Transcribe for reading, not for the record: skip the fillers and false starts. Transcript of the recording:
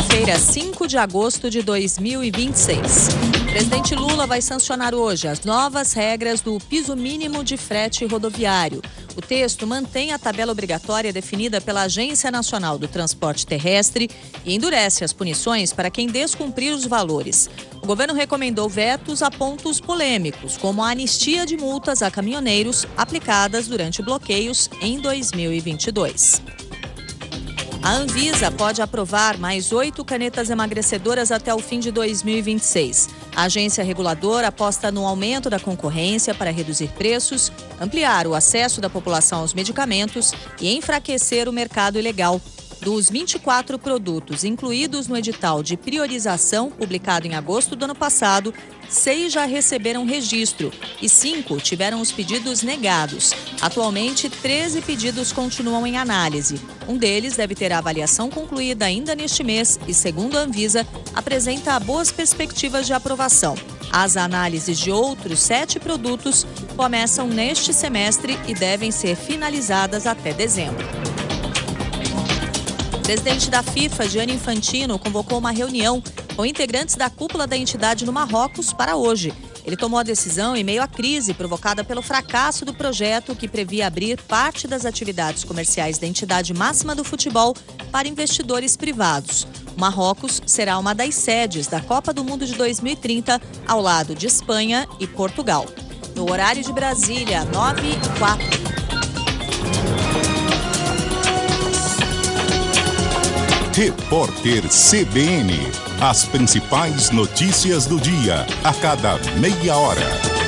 Quinta-feira, 5 de agosto de 2026. O presidente Lula vai sancionar hoje as novas regras do piso mínimo de frete rodoviário. O texto mantém a tabela obrigatória definida pela Agência Nacional do Transporte Terrestre e endurece as punições para quem descumprir os valores. O governo recomendou vetos a pontos polêmicos, como a anistia de multas a caminhoneiros aplicadas durante bloqueios em 2022. A Anvisa pode aprovar mais 8 canetas emagrecedoras até o fim de 2026. A agência reguladora aposta no aumento da concorrência para reduzir preços, ampliar o acesso da população aos medicamentos e enfraquecer o mercado ilegal. Dos 24 produtos incluídos no edital de priorização publicado em agosto do ano passado, 6 já receberam registro e 5 tiveram os pedidos negados. Atualmente, 13 pedidos continuam em análise. Um deles deve ter a avaliação concluída ainda neste mês e, segundo a Anvisa, apresenta boas perspectivas de aprovação. As análises de outros 7 produtos começam neste semestre e devem ser finalizadas até dezembro. O presidente da FIFA, Gianni Infantino, convocou uma reunião com integrantes da cúpula da entidade no Marrocos para hoje. Ele tomou a decisão em meio à crise provocada pelo fracasso do projeto que previa abrir parte das atividades comerciais da entidade máxima do futebol para investidores privados. O Marrocos será uma das sedes da Copa do Mundo de 2030, ao lado de Espanha e Portugal. No horário de Brasília, 9h04. Repórter CBN. As principais notícias do dia, a cada meia hora.